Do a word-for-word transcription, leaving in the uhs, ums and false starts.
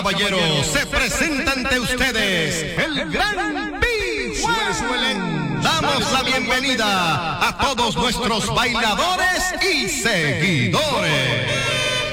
caballeros, se presenta ante ustedes el Gran Bichuelo. Damos la bienvenida a todos nuestros bailadores y seguidores.